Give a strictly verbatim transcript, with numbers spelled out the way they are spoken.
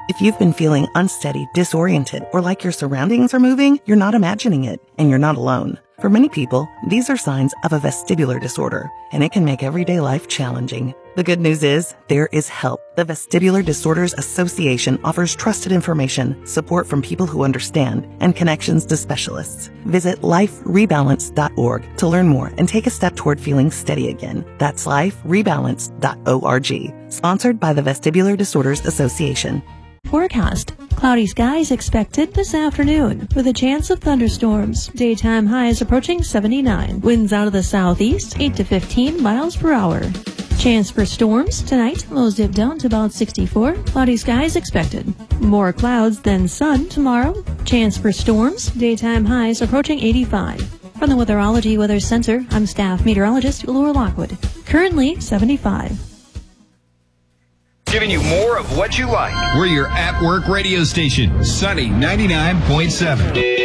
If you've been feeling unsteady, disoriented, or like your surroundings are moving, you're not imagining it, and you're not alone. For many people, these are signs of a vestibular disorder, and it can make everyday life challenging. The good news is, there is help. The Vestibular Disorders Association offers trusted information, support from people who understand, and connections to specialists. Visit life rebalance dot org to learn more and take a step toward feeling steady again. That's life rebalance dot org. Sponsored by the Vestibular Disorders Association. Forecast. Cloudy skies expected this afternoon with a chance of thunderstorms. Daytime highs approaching seventy-nine. Winds out of the southeast, eight to fifteen miles per hour. Chance for storms tonight. Lows dip down to about sixty-four. Cloudy skies expected. More clouds than sun tomorrow. Chance for storms. Daytime highs approaching eighty-five. From the Weatherology Weather Center, I'm staff meteorologist Laura Lockwood. Currently seventy-five. Giving you more of what you like. We're your at-work radio station, Sunny ninety-nine point seven.